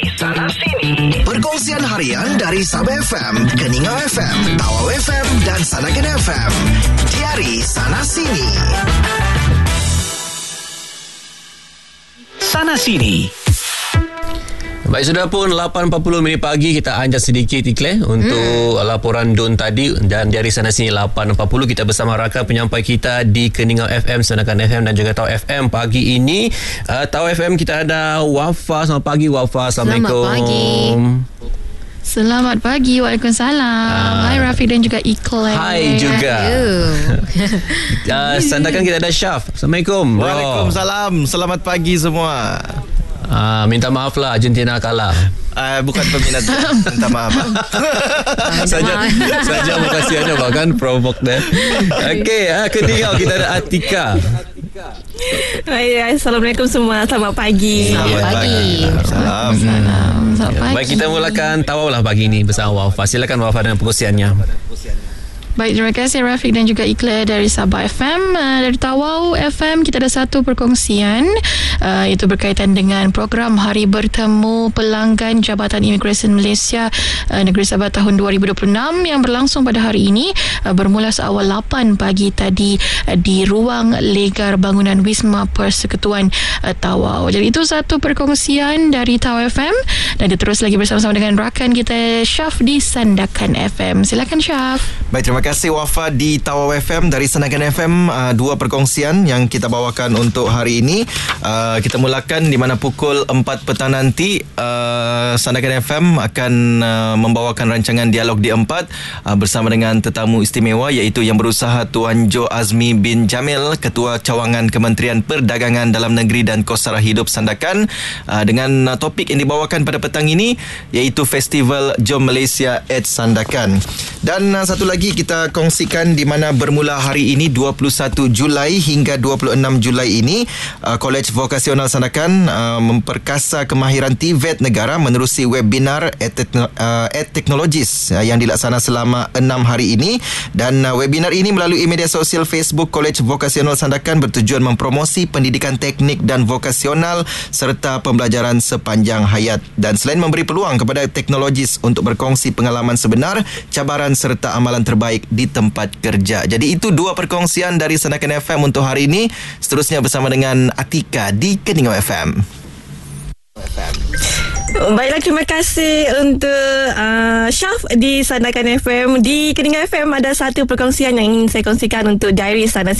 Sana Sini. Perkongsian harian dari Sabah FM, Keningau FM, Tawau FM dan Sanakan FM. Diari Sana Sini. Sana Sini. Baik, sudah pun 8.40 pagi. Kita anjak sedikit iklan untuk laporan Don tadi. Dan dari sana sini 8.40 kita bersama rakan penyampai kita di Keningau FM, Sanakan FM dan juga Tawau FM. Pagi ini Tawau FM kita ada Wafa. Selamat pagi Wafa. Assalamualaikum. Selamat pagi. Selamat pagi. Waalaikumsalam. Hai Rafiq dan juga Iqbal. Hai juga. Sandakan kita ada Syaf. Assalamualaikum. Waalaikumsalam. Selamat pagi semua. Minta maaf lah Argentina kalah. Bukan peminat. Minta maaf. Saja makasihnya bahkan provok deh. Okey, ketiga kita ada Atika. Hai, Assalamualaikum semua. Selamat pagi. Selamat pagi. Salam. Selamat pagi. Baik, kita mulakan Tawau lah pagi ini bersama Wafa. Silakan Wafa dengan perkongsiannya. Baik, terima kasih Rafiq dan juga Iqbal dari Sabah FM. Dari Tawau FM kita ada satu perkongsian, itu berkaitan dengan program Hari Bertemu Pelanggan Jabatan Imigresen Malaysia Negeri Sabah tahun 2026 yang berlangsung pada hari ini, bermula seawal 8 pagi tadi di ruang legar bangunan Wisma Persekutuan Tawau. Jadi itu satu perkongsian dari Tawau FM dan kita terus lagi bersama-sama dengan rakan kita Syaf di Sandakan FM. Silakan Syaf. Baik, terima kasih Wafa di Tawau FM. Dari Sanakan FM, dua perkongsian yang kita bawakan untuk hari ini. Kita mulakan di mana pukul 4 petang nanti Sanakan FM akan membawakan rancangan Dialog di 4 bersama dengan tetamu istimewa iaitu Yang Berusaha Tuan Jo Azmi bin Jamil, Ketua Cawangan Kementerian Perdagangan Dalam Negeri dan Kosara Hidup Sandakan, dengan topik yang dibawakan pada petang ini iaitu Festival Jom Malaysia at Sandakan. Dan satu lagi kita kongsikan di mana bermula hari ini 21 Julai hingga 26 Julai ini Kolej Vokasional Sandakan memperkasa kemahiran TVET negara menerusi webinar Teknologis yang dilaksana selama 6 hari ini. Dan webinar ini melalui media sosial Facebook Kolej Vokasional Sandakan bertujuan mempromosi pendidikan teknik dan vokasional serta pembelajaran sepanjang hayat. Dan selain memberi peluang kepada teknologis untuk berkongsi pengalaman sebenar, cabaran serta amalan terbaik di tempat kerja. Jadi itu dua perkongsian dari Sanakan FM untuk hari ini. Seterusnya bersama dengan Atika di Keningau FM. Baiklah, terima kasih untuk Syaf di Sandakan FM. Di Keningau FM ada satu perkongsian yang ingin saya kongsikan untuk Diary Sana